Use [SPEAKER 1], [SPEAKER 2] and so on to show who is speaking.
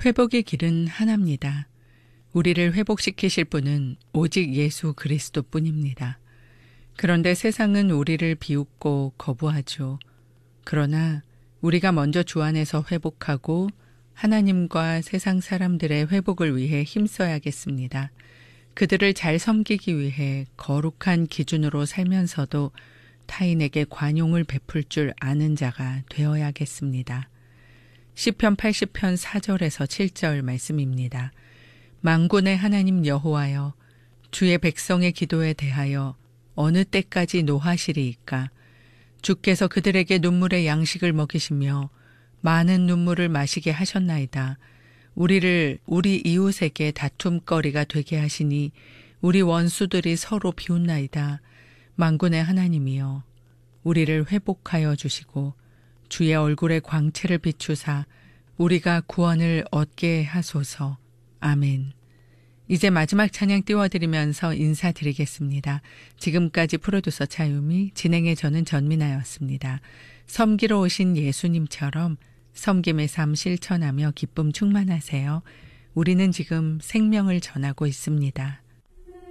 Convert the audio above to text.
[SPEAKER 1] 회복의 길은 하나입니다. 우리를 회복시키실 분은 오직 예수 그리스도뿐입니다. 그런데 세상은 우리를 비웃고 거부하죠. 그러나 우리가 먼저 주 안에서 회복하고 하나님과 세상 사람들의 회복을 위해 힘써야겠습니다. 그들을 잘 섬기기 위해 거룩한 기준으로 살면서도 타인에게 관용을 베풀 줄 아는 자가 되어야겠습니다. 시편 80편 4절에서 7절 말씀입니다. 만군의 하나님 여호와여, 주의 백성의 기도에 대하여 어느 때까지 노하시리이까? 주께서 그들에게 눈물의 양식을 먹이시며 많은 눈물을 마시게 하셨나이다. 우리를 우리 이웃에게 다툼거리가 되게 하시니 우리 원수들이 서로 비웃나이다. 만군의 하나님이여, 우리를 회복하여 주시고 주의 얼굴의 광채를 비추사 우리가 구원을 얻게 하소서. 아멘. 이제 마지막 찬양 띄워드리면서 인사드리겠습니다. 지금까지 프로듀서 차유미, 진행의 저는 전민아였습니다. 섬기러 오신 예수님처럼 섬김의 삶 실천하며 기쁨 충만하세요. 우리는 지금 생명을 전하고 있습니다.